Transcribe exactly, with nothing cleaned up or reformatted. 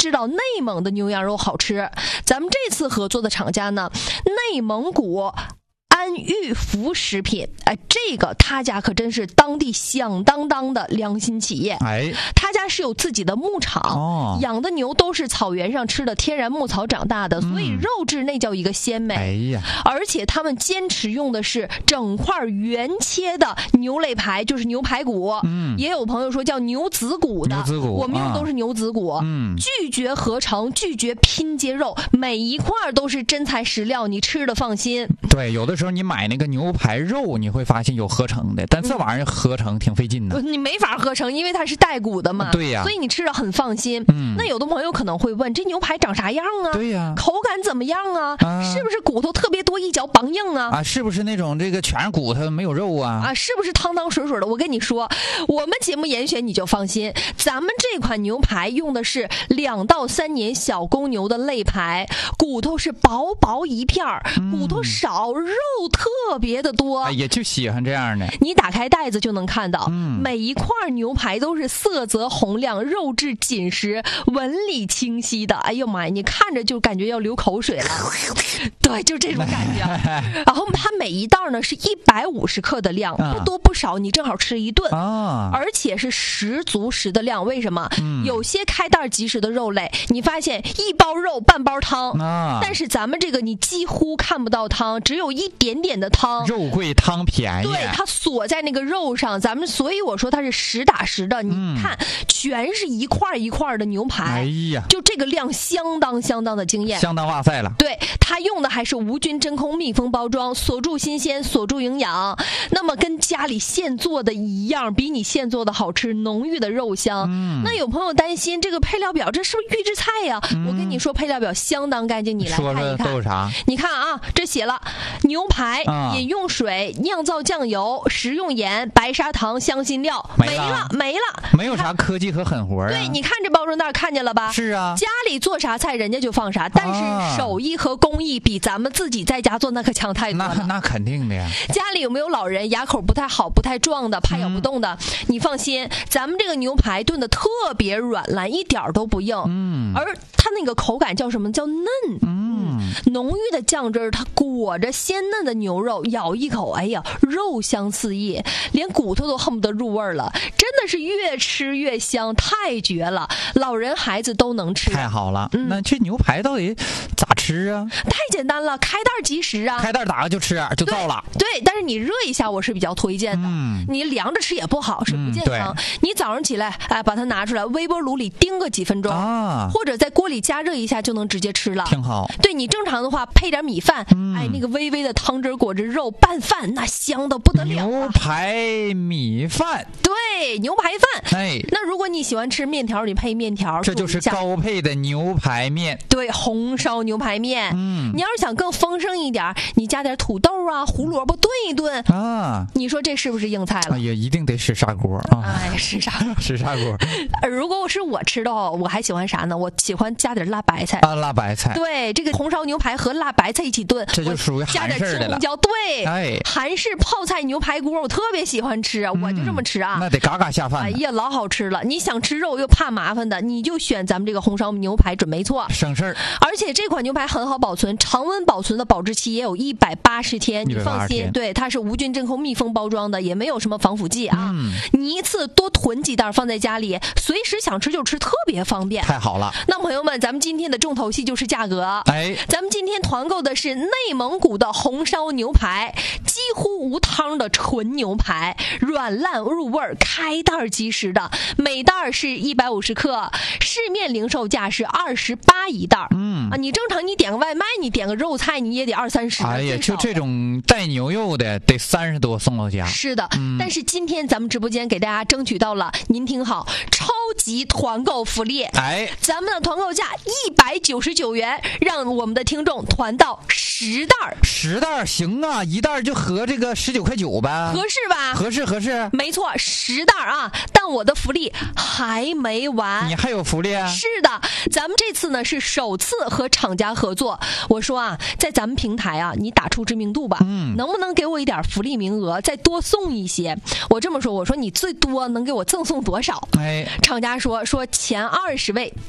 知道内蒙的牛羊肉好吃。咱们这次合作的厂家呢，内蒙古安裕福食品，哎，这个他家可真是当地响当当的良心企业。 哎， 他家是有自己的牧场， 哦， 养的牛都是草原上吃的天然牧草长大的，所以肉质那叫一个鲜美。 哎呀， 而且他们坚持用的是整块原切的牛肋排，就是牛排骨。嗯，也有朋友说叫牛子骨的， 牛子骨， 我们用的都是牛子骨。 嗯， 拒绝合成，拒绝拼接肉，每一块都是真材实料，你吃的放心。 对，有的时候你买那个牛排肉，你会发现有合成的，但这玩意儿合成挺费劲的。 你没法合成，因为它是带骨的嘛。 对呀， 所以你吃着很放心。 嗯， 那有的朋友可能会问，这牛排长啥样啊？ 对呀， 口感怎么样啊？ 啊是不是骨头特别多，一嚼梆硬啊？ 啊，是不是那种这个全是骨头没有肉啊？ 啊，是不是汤汤水水的？我跟你说，我们节目严选你就放心，咱们这款牛排用的是两到三年小公牛的肋排，骨头是薄薄一片儿，骨头少，肉特别的多。 哎呀，就喜欢这样的。 你打开袋子就能看到， 嗯， 每一块牛排都是色泽红亮，肉质紧实，纹理清晰的。哎呦妈呀，你看着就感觉要流口水了。对，就这种感觉。然后它每一袋呢是一百五十克的量，不多不少，你正好吃一顿啊， 而且是十足十的量。为什么？ 嗯， 有些开袋即食的肉类，你发现一包肉半包汤， 啊， 但是咱们这个你几乎看不到汤，只有一点点的汤。 肉贵汤便宜， 对，它锁在那个肉上，咱们所以我说它是实打实的。你看，嗯，全是一块一块的牛排， 哎呀， 就这个量相当相当的惊艳， 相当哇塞了。 对，它用的还是无菌真空密封包装，锁住新鲜，锁住营养。那么跟家里现做的一样，比你现做的好吃，浓郁的肉香。嗯，那有朋友担心这个配料表，这是不是预制菜呀？嗯，我跟你说，配料表相当干净，你来看一看。 说说都有啥？ 你看啊，这写了牛排、啊、饮用水、酿造酱油、食用盐、白砂糖、香辛料，没了没了， 没有啥科技和狠活啊。 对，你看这包装袋看见了吧？ 是啊， 家里做啥菜人家就放啥，但是手艺和工艺比咱们自己在家做那可强太多了。 那那肯定的呀。 家里有没有老人牙口不太好、不太壮的，怕咬不动的？嗯、你放心，咱们这个牛排炖的特别软烂，一点都不硬。嗯，而它那个口感叫什么？叫嫩。嗯，浓郁的酱汁儿，它裹着鲜嫩的牛肉，咬一口，哎呀，肉香四溢，连骨头都恨不得入味了，真的是越吃越香，太绝了！老人孩子都能吃， 太好了。嗯、那这牛排到底咋吃啊？ 太简单了，开袋即食啊！ 开袋打开就吃，就造了。 对，对，但是你热一下，我是比较推荐的。嗯，你凉着吃也不好，是不健康。嗯、你早上起来，哎，把它拿出来，微波炉里叮个几分钟啊，或者在锅里加热一下就能直接吃了， 挺好。 对，你正常的话配点米饭，嗯、哎，那个微微的汤汁裹着肉拌饭，那香的不得了、啊。 牛排米饭， 对，牛排饭。 哎， 那如果你喜欢吃面条，你配面条， 这就是高配的牛排面。 对，红烧牛排面。嗯，你要是想更丰盛一点，你加点土豆啊、胡萝卜炖一炖啊，你说这是不是硬菜了？ 也一定得使砂锅啊！ 哎，使砂锅， 使砂锅。 如果是我吃的话，我还喜欢啥呢？我喜欢加点辣白菜啊，辣白菜。 对，这个红烧牛排和辣白菜一起炖， 这就属于韩式的了。 对，哎，韩式泡菜牛排锅，我特别喜欢吃，嗯、我就这么吃啊， 那得嘎嘎下饭。 哎呀，老好吃了！你想吃肉又怕麻烦的，你就选咱们这个红烧牛排准没错， 省事儿。 而且这款牛排很好保存，常温保存的保质期也有一百八十天，你放心。对，它是无菌真空密封包装的，也没有什么防腐剂啊。嗯、你一次多囤几袋放在家里，随时想吃就吃，特别方便。 太好了！ 那朋友们，咱们今天的重头戏就是价格。 哎， 咱们今天团购的是内蒙古的红烧牛排，几乎无汤的纯牛排，软烂入味儿，开袋即食的，每袋是一百五十克，市面零售价是二十八一袋。嗯啊，你正常你点个外卖，你点个肉菜，你也得二三十。 哎呀，就这种带牛肉的，得三十多送到家。 是的，嗯、但是今天咱们直播间给大家争取到了，您听好，超级团购福利。 哎， 咱们的团购价一百九十九元，让我们的听众团到十袋。 十袋行啊，一袋就合这个十九块九呗， 合适吧？ 合适合适。 没错，十袋啊！但我的福利还没完， 你还有福利啊？ 是的，咱们这次呢是首次和厂家合作。我说啊，在咱们平台啊，你打出知名度吧，嗯，能不能给我一点福利名额，再多送一些？我这么说，我说你最多能给我赠送多少？哎，厂家说说前二十位